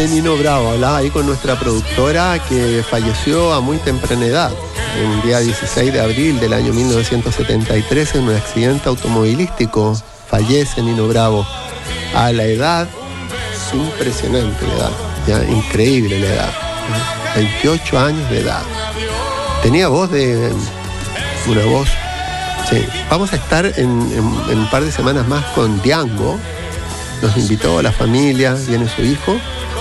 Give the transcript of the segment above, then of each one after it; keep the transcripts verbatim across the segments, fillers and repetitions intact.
Nino Bravo, hablaba ahí con nuestra productora que falleció a muy temprana edad, el día dieciséis de abril del año mil novecientos setenta y tres en un accidente automovilístico. Fallece Nino Bravo a la edad, impresionante la edad, ya increíble la edad, veintiocho años de edad. Tenía voz de, una voz, sí. Vamos a estar en, en, en un par de semanas más con Diango. Nos invitó a la familia, viene su hijo.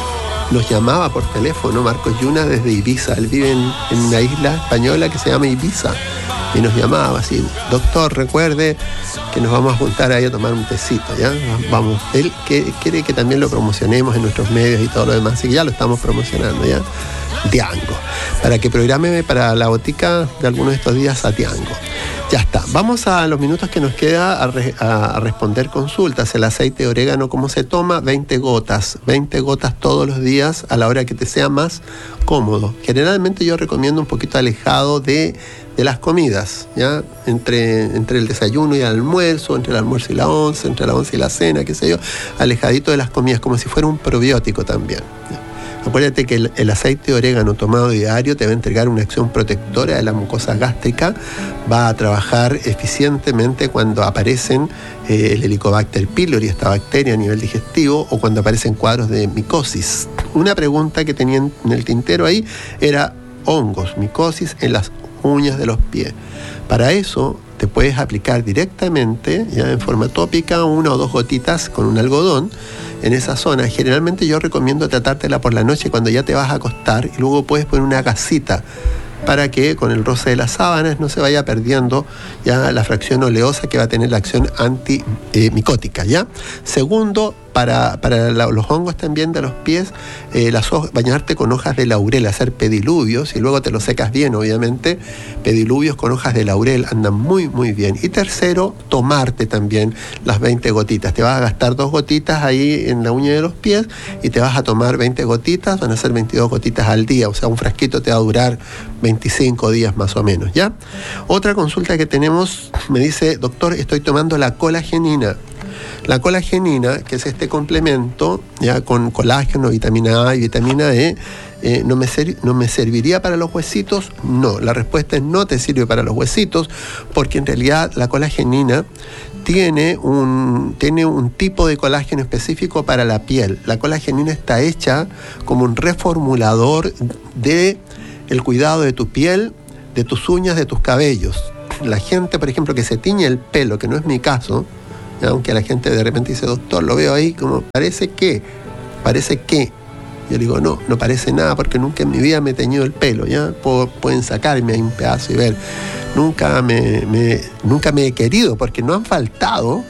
Nos llamaba por teléfono Marcos Yuna desde Ibiza. Él vive en, en una isla española que se llama Ibiza. Y nos llamaba así: doctor, recuerde que nos vamos a juntar ahí a tomar un tecito, ¿ya? Vamos. Él que, quiere que también lo promocionemos en nuestros medios y todo lo demás. Así que ya lo estamos promocionando, ¿ya? Diango. Para que programe para la botica de algunos de estos días a Diango. Ya está. Vamos a los minutos que nos queda a, re, a, a responder consultas. El aceite de orégano, ¿cómo se toma? veinte gotas. veinte gotas todos los días a la hora que te sea más cómodo. Generalmente yo recomiendo un poquito alejado de, de las comidas, ¿ya? Entre, entre el desayuno y el almuerzo, entre el almuerzo y la once, entre la once y la cena, qué sé yo. Alejadito de las comidas, como si fuera un probiótico también, ¿ya? Acuérdate que el, el aceite de orégano tomado diario te va a entregar una acción protectora de la mucosa gástrica, va a trabajar eficientemente cuando aparecen eh, el Helicobacter pylori, esta bacteria a nivel digestivo, o cuando aparecen cuadros de micosis. Una pregunta que tenía en el tintero ahí era hongos, micosis en las uñas de los pies. Para eso te puedes aplicar directamente, ya en forma tópica, una o dos gotitas con un algodón en esa zona. Generalmente yo recomiendo tratártela por la noche cuando ya te vas a acostar, y luego puedes poner una gasita para que con el roce de las sábanas no se vaya perdiendo ya la fracción oleosa que va a tener la acción antimicótica, ¿ya? Segundo, para, para la, los hongos también de los pies, eh, las hojas, bañarte con hojas de laurel, hacer pediluvios, y luego te lo secas bien, obviamente. Pediluvios con hojas de laurel andan muy, muy bien. Y tercero, tomarte también las veinte gotitas. Te vas a gastar dos gotitas ahí en la uña de los pies y te vas a tomar veinte gotitas, van a ser veintidós gotitas al día, o sea, un frasquito te va a durar veinticinco días más o menos, ¿ya? Otra consulta que tenemos, me dice: doctor, estoy tomando la colagenina. La colagenina, que es este complemento, ya con colágeno, vitamina A y vitamina E, eh, ¿no me ser, ¿no me serviría para los huesitos? No, la respuesta es no te sirve para los huesitos, porque en realidad la colagenina tiene un, tiene un tipo de colágeno específico para la piel. La colagenina está hecha como un reformulador de el cuidado de tu piel, de tus uñas, de tus cabellos. La gente, por ejemplo, que se tiñe el pelo, que no es mi caso, aunque la gente de repente dice: doctor, lo veo ahí como parece que, parece que. Yo digo: no, no parece nada, porque nunca en mi vida me he teñido el pelo, ¿ya? Pueden sacarme ahí un pedazo y ver. Nunca me, me, nunca me he querido, porque no han faltado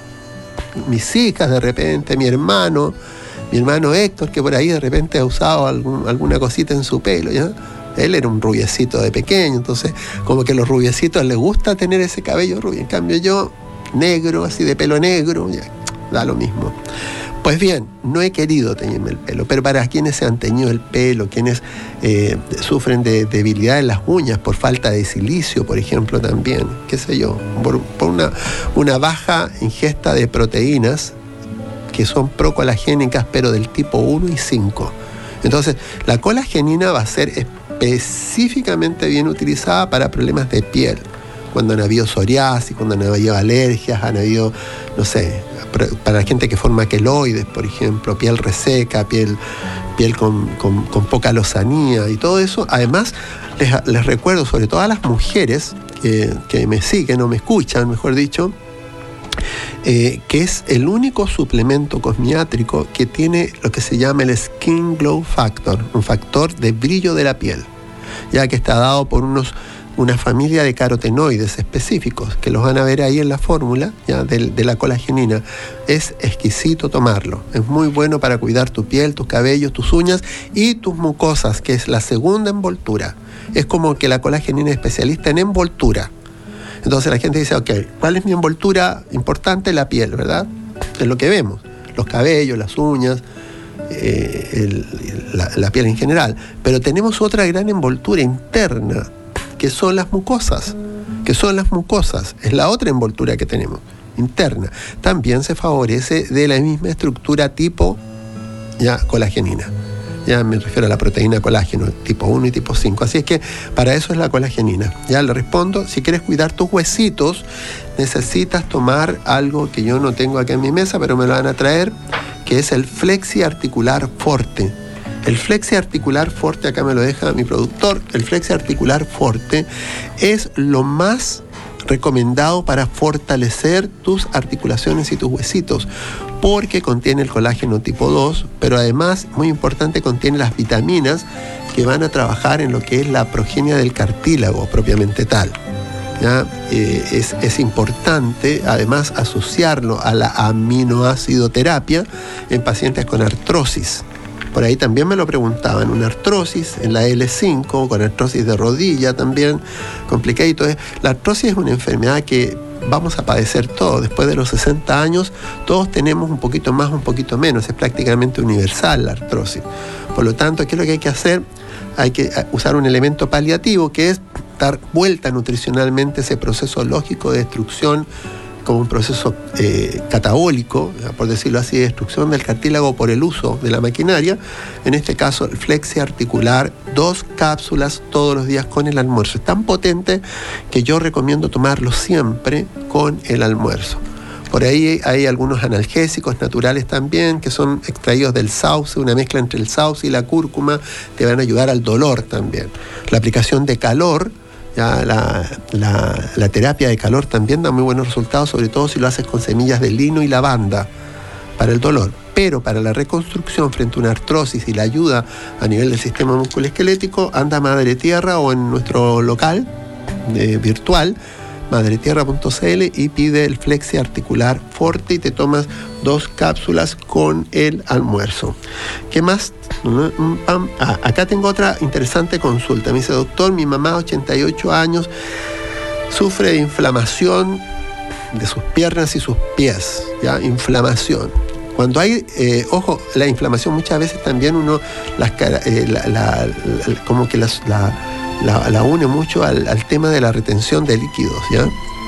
mis hijas de repente, mi hermano, mi hermano Héctor, que por ahí de repente ha usado algún, alguna cosita en su pelo, ¿ya? Él era un rubiecito de pequeño, entonces como que a los rubiecitos les gusta tener ese cabello rubio. En cambio yo, negro, así de pelo negro, ya, da lo mismo. Pues bien, no he querido teñirme el pelo, pero para quienes se han teñido el pelo, quienes eh, sufren de debilidad en las uñas por falta de silicio, por ejemplo, también, qué sé yo, por, por una, una baja ingesta de proteínas que son procolagénicas, pero del tipo uno y cinco. Entonces, la colagenina va a ser específicamente bien utilizada para problemas de piel. Cuando han habido psoriasis, cuando han habido alergias, han habido, no sé, para la gente que forma queloides, por ejemplo, piel reseca, piel, piel con, con, con poca lozanía y todo eso. Además, les, les recuerdo, sobre todo a las mujeres que, que me siguen o me escuchan, mejor dicho, eh, que es el único suplemento cosmiátrico que tiene lo que se llama el Skin Glow Factor, un factor de brillo de la piel, ya que está dado por unos una familia de carotenoides específicos que los van a ver ahí en la fórmula, ya, de, de la colagenina. Es exquisito tomarlo, es muy bueno para cuidar tu piel, tus cabellos, tus uñas y tus mucosas, que es la segunda envoltura. Es como que la colagenina es especialista en envoltura. Entonces la gente dice: ok, ¿cuál es mi envoltura importante? La piel, ¿verdad? Es lo que vemos, los cabellos, las uñas, eh, el, la, la piel en general. Pero tenemos otra gran envoltura interna, que son las mucosas, que son las mucosas, es la otra envoltura que tenemos, interna. También se favorece de la misma estructura tipo ya colagenina. Ya me refiero a la proteína colágeno, tipo uno y tipo cinco. Así es que para eso es la colagenina. Ya le respondo, si quieres cuidar tus huesitos, necesitas tomar algo que yo no tengo aquí en mi mesa, pero me lo van a traer, que es el Flexi Articular Forte. El Flexi Articular Forte, acá me lo deja mi productor, el Flexi Articular Forte es lo más recomendado para fortalecer tus articulaciones y tus huesitos, porque contiene el colágeno tipo dos, pero además, muy importante, contiene las vitaminas que van a trabajar en lo que es la progenia del cartílago propiamente tal. ¿Ya? Eh, es, es importante además asociarlo a la aminoacidoterapia en pacientes con artrosis. Por ahí también me lo preguntaban, una artrosis en la L cinco, con artrosis de rodilla también, complicadito. La artrosis es una enfermedad que vamos a padecer todos. Después de los sesenta años, todos tenemos un poquito más, un poquito menos. Es prácticamente universal la artrosis. Por lo tanto, ¿qué es lo que hay que hacer? Hay que usar un elemento paliativo, que es dar vuelta nutricionalmente ese proceso lógico de destrucción, como un proceso eh, catabólico, por decirlo así, de destrucción del cartílago por el uso de la maquinaria. En este caso, el Flexi Articular, dos cápsulas todos los días con el almuerzo. Es tan potente que yo recomiendo tomarlo siempre con el almuerzo. Por ahí hay algunos analgésicos naturales también, que son extraídos del sauce, una mezcla entre el sauce y la cúrcuma, te van a ayudar al dolor también. La aplicación de calor, ya la, la, la terapia de calor también da muy buenos resultados, sobre todo si lo haces con semillas de lino y lavanda para el dolor. Pero para la reconstrucción frente a una artrosis y la ayuda a nivel del sistema musculoesquelético, anda a Madre Tierra o en nuestro local eh, virtual, madre tierra punto c l, y pide el Flexi Articular Forte y te tomas dos cápsulas con el almuerzo. ¿Qué más? Ah, acá tengo otra interesante consulta. Me dice, doctor, mi mamá, ochenta y ocho años, sufre de inflamación de sus piernas y sus pies, ¿ya? Inflamación. Cuando hay, eh, ojo, la inflamación muchas veces también uno las, eh, la, la, la, como que las, la, la, la une mucho al, al tema de la retención de líquidos, ¿ya?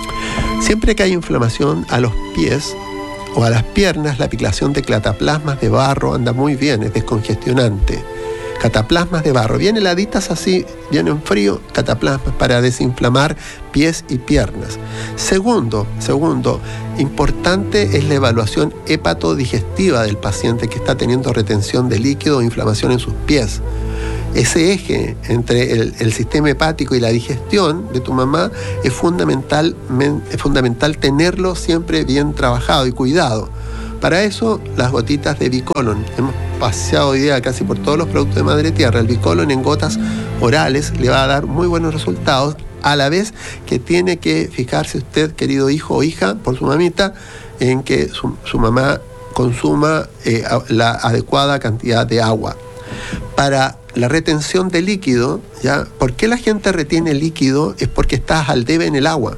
Siempre que hay inflamación a los pies o a las piernas, la aplicación de cataplasmas de barro anda muy bien, es descongestionante. Cataplasmas de barro, bien heladitas así, bien en frío, cataplasmas para desinflamar pies y piernas. Segundo, segundo, importante es la evaluación hepatodigestiva del paciente que está teniendo retención de líquido o inflamación en sus pies. Ese eje entre el, el sistema hepático y la digestión de tu mamá es fundamental, es fundamental tenerlo siempre bien trabajado y cuidado. Para eso, las gotitas de Bicolon. Hemos paseado hoy día casi por todos los productos de Madre Tierra. El Bicolon en gotas orales le va a dar muy buenos resultados, a la vez que tiene que fijarse usted, querido hijo o hija, por su mamita, en que su, su mamá consuma eh, la adecuada cantidad de agua. Para la retención de líquido, ¿ya? ¿Por qué la gente retiene líquido? Es porque estás al debe en el agua.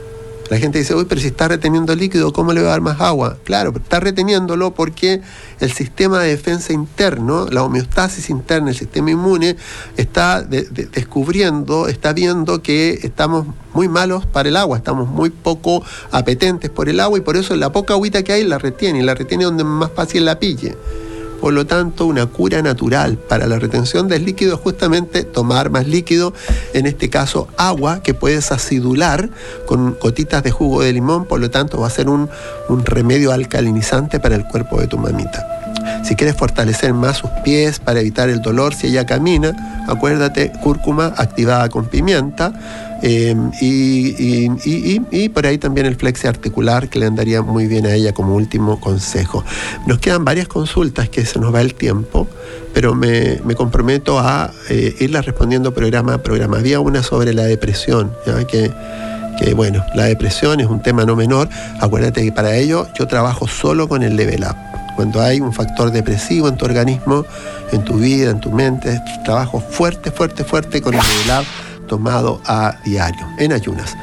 La gente dice, uy, pero si está reteniendo líquido, ¿cómo le va a dar más agua? Claro, pero está reteniéndolo porque el sistema de defensa interno, la homeostasis interna, el sistema inmune, está de, de, descubriendo, está viendo que estamos muy malos para el agua, estamos muy poco apetentes por el agua y por eso la poca agüita que hay la retiene, y la retiene donde más fácil la pille. Por lo tanto, una cura natural para la retención del líquido es justamente tomar más líquido, en este caso agua, que puedes acidular con gotitas de jugo de limón, por lo tanto va a ser un, un remedio alcalinizante para el cuerpo de tu mamita. Si quieres fortalecer más sus pies para evitar el dolor si ella camina, acuérdate, cúrcuma activada con pimienta. Eh, y, y, y, y, y por ahí también el Flexi Articular, que le andaría muy bien a ella como último consejo. Nos quedan varias consultas que se nos va el tiempo, pero me, me comprometo a eh, irlas respondiendo programa a programa. Había una sobre la depresión, ¿ya? Que, que bueno, la depresión es un tema no menor. Acuérdate que para ello yo trabajo solo con el Level Up. Cuando hay un factor depresivo en tu organismo, en tu vida, en tu mente, trabajo fuerte, fuerte, fuerte con el Level Up tomado a diario, en ayunas.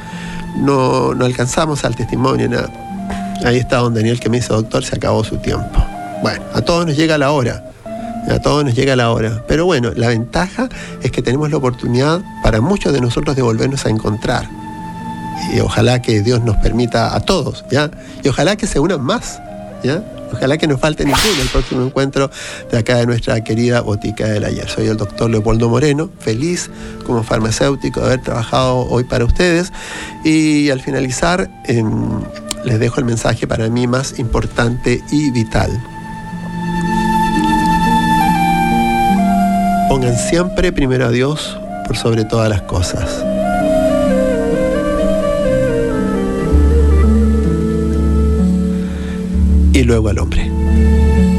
No, no alcanzamos al testimonio, nada. Ahí está don Daniel que me dice, doctor, se acabó su tiempo. Bueno, a todos nos llega la hora, a todos nos llega la hora. Pero bueno, la ventaja es que tenemos la oportunidad para muchos de nosotros de volvernos a encontrar. Y ojalá que Dios nos permita a todos, ¿ya? Y ojalá que se unan más, ¿ya? Ojalá que no falte ninguno el próximo encuentro de acá de nuestra querida Botica del Ayer. Soy el doctor Leopoldo Moreno, feliz como farmacéutico de haber trabajado hoy para ustedes. Y al finalizar, eh, les dejo el mensaje para mí más importante y vital. Pongan siempre primero a Dios por sobre todas las cosas. Y luego al hombre.